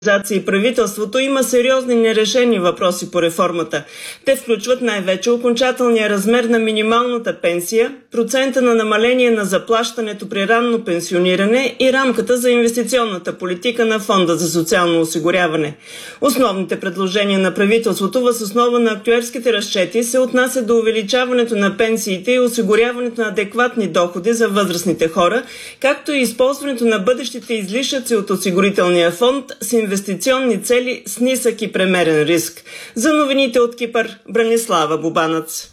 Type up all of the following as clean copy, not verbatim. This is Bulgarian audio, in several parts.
и правителството има сериозни нерешени въпроси по реформата. Те включват най-вече окончателния размер на минималната пенсия, процента на намаление на заплащането при ранно пенсиониране и рамката за инвестиционната политика на Фонда за социално осигуряване. Основните предложения на правителството въз основа на актюерските разчети се отнасят до увеличаването на пенсиите и осигуряването на адекватни доходи за възрастните хора, както и използването на бъдещите излишъци от осигурителния фонд с инвестиционни цели с нисък и премерен риск. За новините от Кипър, Бранислава Бубанец.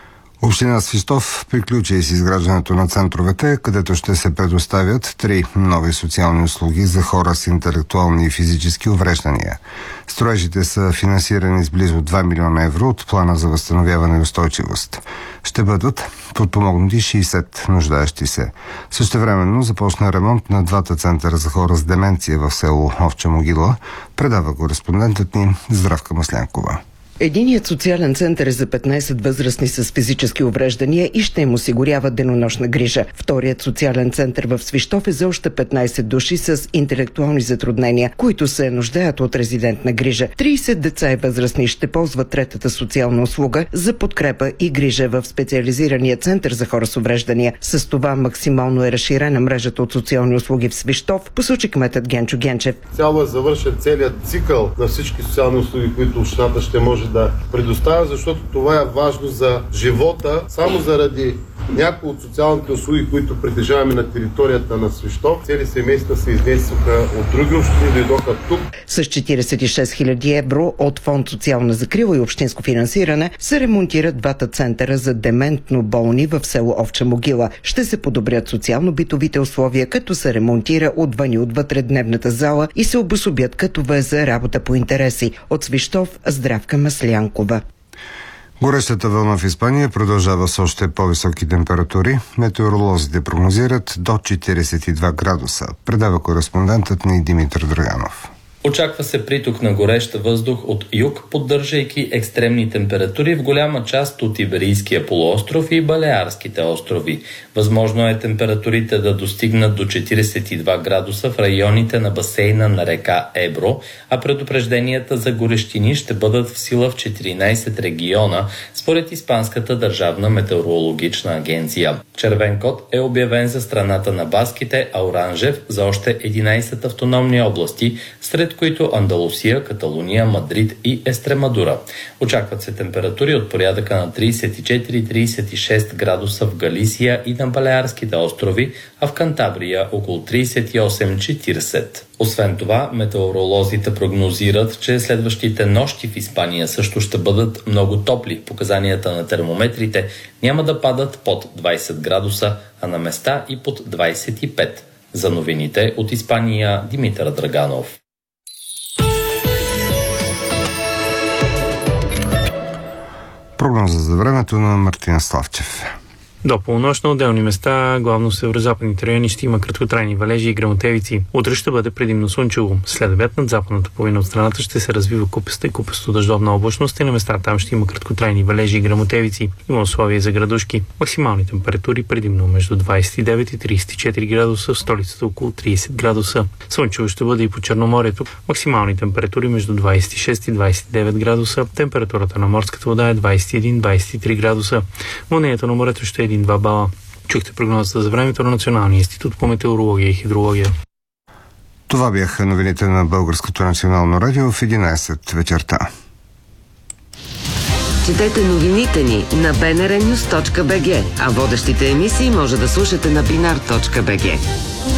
Община Свищов приключи с изграждането на центровете, където ще се предоставят 3 нови социални услуги за хора с интелектуални и физически увреждания. Строежите са финансирани с близо 2 милиона евро от плана за възстановяване и устойчивост. Ще бъдат подпомогнати 60 нуждаещи се. Същевременно започна ремонт на 2 центъра за хора с деменция в село Овча могила, предава кореспондентът ни Здравка Маслянкова. Единият социален център е за 15 възрастни с физически увреждания и ще им осигурява денонощна грижа. Вторият социален център в Свищов е за още 15 души с интелектуални затруднения, които се нуждаят от резидентна грижа. 30 деца и възрастни ще ползват третата социална услуга за подкрепа и грижа в специализирания център за хора с увреждания. С това максимално е разширена мрежата от социални услуги в Свищов, посочи кметът Генчо Генчев. Цяло е завършен целият цикъл на всички социални услуги, които общината ще може да предоставя, защото това е важно за живота. Само заради някои от социалните услуги, които притежаваме на територията на Свищов, цели семейства се изнесоха от други общини, дойдоха тук. С 46 000 евро от фонд социална закрила и общинско финансиране се ремонтират 2 центъра за дементно болни в село Овча могила. Ще се подобрят социално-битовите условия, като се ремонтира отвън и отвътре дневната зала и се обособят катове за работа по интереси. От Свищов, Здравка Маслянкова. Горещата вълна в Испания продължава с още по-високи температури. Метеоролозите прогнозират до 42 градуса. Предава кореспондентът ни Димитър Драганов. Очаква се приток на горещ въздух от юг, поддържайки екстремни температури в голяма част от Иберийския полуостров и Балеарските острови. Възможно е температурите да достигнат до 42 градуса в районите на басейна на река Ебро, а предупрежденията за горещини ще бъдат в сила в 14 региона, според Испанската държавна метеорологична агенция. Червен код е обявен за страната на Баските, а оранжев за още 11 автономни области, сред които Андалусия, Каталуния, Мадрид и Естремадура. Очакват се температури от порядъка на 34-36 градуса в Галисия и на Балеарските острови, а в Кантабрия около 38-40. Освен това, метеоролозите прогнозират, че следващите нощи в Испания също ще бъдат много топли. Показанията на термометрите няма да падат под 20 градуса, а на места и под 25. За новините от Испания, Димитър Драганов. Прогноза за времето на Мартин Славчев. До полунощ на отделни места, главно в северозападните райони, ще има краткотрайни валежи и гръмотевици. Утре ще бъде предимно слънчево. След обяд над западната половина от страната ще се развива купеста и купесто-дъждовна облачност и на места там ще има краткотрайни валежи и гръмотевици. Има условия за градушки. Максимални температури предимно между 29 и 34 градуса, в столицата около 30 градуса. Слънчево ще бъде и по Черноморието. Максимални температури между 26 и 29 градуса. Температурата на морската вода е 21-23 градуса. Вълнението на морето ще е 1-2 бала. Чухте прогнозата за времето на Националния институт по метеорология и хидрология. Това бяха новините на Българското национално радио в 11 вечерта. Четете новините ни на bnrnews.bg, а водещите емисии може да слушате на binar.bg.